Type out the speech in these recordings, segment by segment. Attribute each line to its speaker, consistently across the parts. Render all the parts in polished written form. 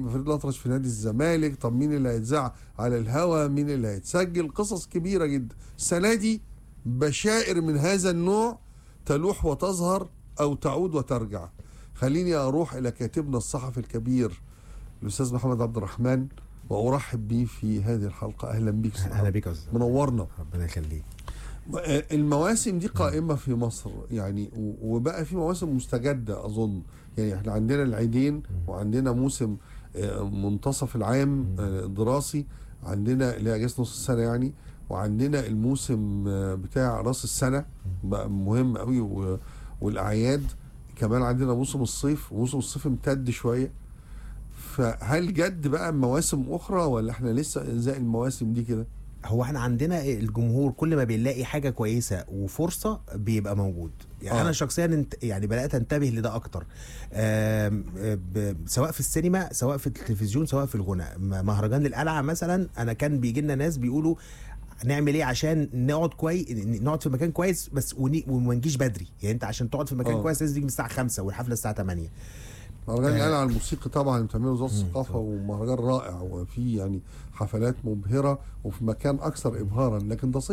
Speaker 1: هيبقى فريد الأطرش في نادي الزمالك، طب مين اللي هيتذاع على الهوا، مين اللي هيتسجل، قصص كبيرة جدا. السنة دي بشائر من هذا النوع تلوح وتظهر أو تعود وترجع. خليني أروح إلى كاتبنا الصحفي الكبير الأستاذ محمد عبد الرحمن وأرحب بيه في هذه الحلقة. أهلا بيك.
Speaker 2: أهلا بيك أستاذ،
Speaker 1: منورنا.
Speaker 2: ربنا يخليك.
Speaker 1: المواسم دي قائمة في مصر يعني، وبقى في مواسم مستجدة أظن. يعني احنا عندنا العيدين، وعندنا موسم منتصف العام الدراسي، عندنا اللي هي اجازة نص السنة يعني، وعندنا الموسم بتاع راس السنة بقى مهم قوي، والأعياد كمان. عندنا موسم الصيف، وموسم الصيف امتد شوية. فهل جد بقى مواسم أخرى، ولا احنا لسه زي المواسم دي كده؟
Speaker 2: هو احنا عندنا الجمهور كل ما بيلاقي حاجه كويسه وفرصه بيبقى موجود. يعني انا شخصيا يعني بدات انتبه لده اكتر، سواء في السينما سواء في التلفزيون سواء في الغناء. مهرجان القلعه مثلا، انا كان بيجي لنا ناس بيقولوا نعمل ايه عشان نقعد نقعد في مكان كويس بس وما نجيش بدري. يعني انت عشان تقعد في مكان كويس لازم تيجي من الساعه 5 والحفله الساعه 8.
Speaker 1: مهرجان القلعة الموسيقي طبعا بتعمله وزارة الثقافة، ومهرجان رائع وفيه يعني حفلات مبهرة وفي مكان أكثر إبهارا، لكن ده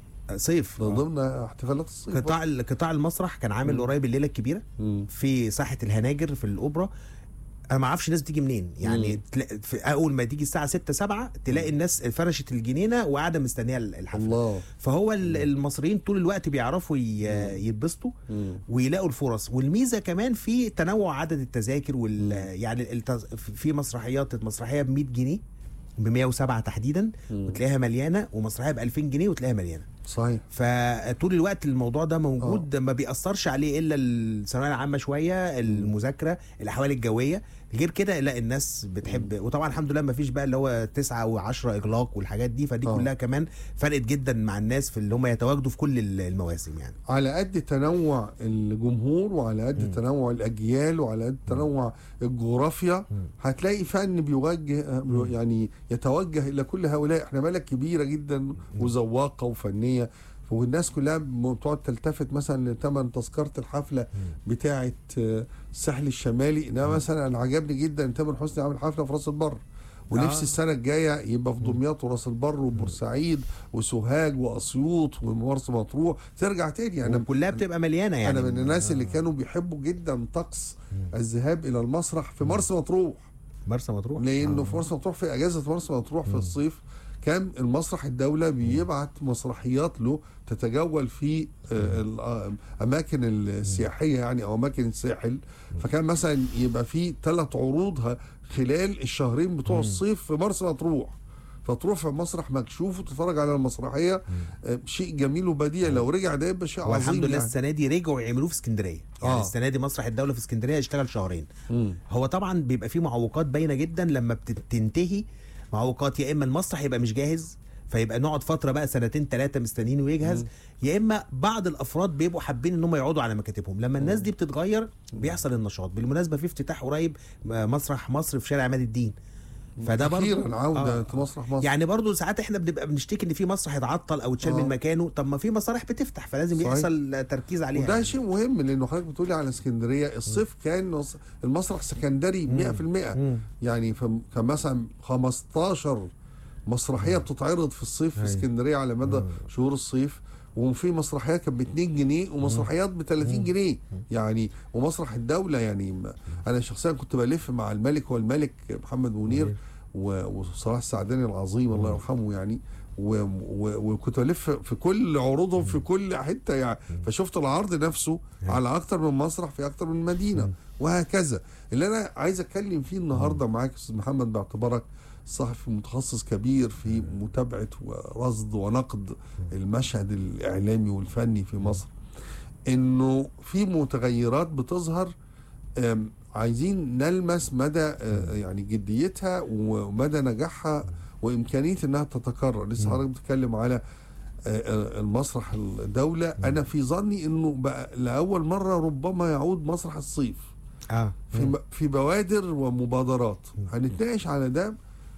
Speaker 1: صيف ضمن احتفالات الصيف.
Speaker 2: قطاع المسرح كان عامل قريب الليلة الكبيرة في ساحة الهناجر في الأوبرا. انا ما اعرفش الناس بتيجي منين يعني. في اول ما تيجي الساعه 6 7 تلاقي الناس فرشت الجنينه وقاعده مستنيه الحفله.
Speaker 1: الله.
Speaker 2: فهو المصريين طول الوقت بيعرفوا يتبسطوا ويلاقوا الفرص. والميزه كمان في تنوع عدد التذاكر يعني في مسرحيه ب 100 جنيه، ب 107 تحديدا، وتلاقيها مليانه، ومسرحيه ب 2000 جنيه وتلاقيها مليانه.
Speaker 1: صحيح.
Speaker 2: فطول الوقت الموضوع ده موجود. ما بيأثرش عليه الا الثانويه العامه شويه، المذاكره، الاحوال الجويه. غير كده لا، الناس بتحب. وطبعا الحمد لله ما فيش بقى اللي هو 9 و10 اغلاق والحاجات دي. فدي كلها كمان فرقت جدا مع الناس في اللي هم يتواجدوا في كل المواسم. يعني
Speaker 1: على قد تنوع الجمهور، وعلى قد تنوع الاجيال، وعلى قد تنوع الجغرافيا، هتلاقي فن بيوجه يعني يتوجه الى كل هؤلاء. احنا بلد كبيره جدا وذواقه وفنيه، والناس كلها بتقعد تلتفت مثلا لثمن تذكره الحفله بتاعه الساحل الشمالي. انما مثلا انا عجبني جدا تامر حسني عامل حفله في راس البر، ونفسي السنه الجايه يبقى في دمياط وراس البر وبورسعيد وسوهاج واسيوط ومرسى مطروح ترجع تاني. يعني
Speaker 2: كلها بتبقى مليانه. يعني
Speaker 1: انا من الناس اللي كانوا بيحبوا جدا طقس الذهاب الى المسرح في مرسى مطروح. لانه في مرسى مطروح، في اجازه مرسى مطروح في الصيف، كان المسرح الدولة بيبعت مسرحيات له تتجول في الأماكن السياحية يعني، أو أماكن الساحل. فكان مثلا يبقى في 3 عروض خلال الشهرين بتوع الصيف في مرسى مطروح، فتروح في مسرح مكشوف وتتفرج على المسرحية. شيء جميل وبديع. لو رجع ده يبقى شيء عظيم.
Speaker 2: والحمد لله
Speaker 1: يعني
Speaker 2: السنة دي رجعوا يعملوه في اسكندرية. يعني السنة دي مسرح الدولة في اسكندرية اشتغل 2 شهرين. هو طبعا بيبقى فيه معوقات باينة جدا لما بتنتهي. معوقات يا اما المسرح يبقى مش جاهز، فيبقى نقعد فتره بقى 2 3 مستنيين ويجهز، يا اما بعض الافراد بيبقوا حابين ان هم يقعدوا على مكاتبهم. لما الناس دي بتتغير بيحصل النشاط. بالمناسبه في افتتاح قريب مسرح مصر في شارع عماد الدين، فده برضه
Speaker 1: عودة مسرح مصر.
Speaker 2: يعني برضه ساعات احنا بنبقى بنشتكي ان في مسرح يتعطل او اتشال من مكانه. طب ما في مسارح بتفتح، فلازم يحصل تركيز عليها.
Speaker 1: وده شيء مهم، لانه حضرتك بتقولي على اسكندريه الصيف كان المسرح سكندري 100%. يعني كان مثلا 15 مسرحيه بتتعرض في الصيف في اسكندريه على مدى شهور الصيف، وفي مسرحيات كانت ب 2 جنيه ومسرحيات ب 30 جنيه يعني. ومسرح الدوله يعني، انا شخصيا كنت بلف مع الملك والملك محمد منير وصلاح السعداني العظيم الله يرحمه يعني، وكنت بلف في كل عروضهم في كل حته يعني. فشفت العرض نفسه على اكتر من مسرح في اكتر من مدينه وهكذا. اللي انا عايز اتكلم فيه النهارده معاك استاذ محمد، باعتبارك صحفي متخصص كبير في متابعه ورصد ونقد المشهد الاعلامي والفني في مصر، انه في متغيرات بتظهر عايزين نلمس مدى يعني جديتها ومدى نجاحها وامكانيه انها تتكرر. لسه حضرتك بتتكلم على المسرح الدوله. انا في ظني انه بقى لاول مره ربما يعود مسرح الصيف في بوادر ومبادرات. هنتناقش على ده.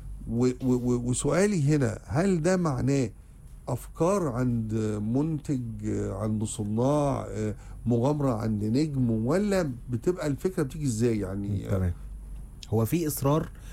Speaker 1: وسؤالي هنا، هل ده معناه افكار عند منتج، عند صناع، مغامره عند نجم، ولا بتبقى الفكره بتيجي ازاي يعني؟
Speaker 2: تمام. هو في اصرار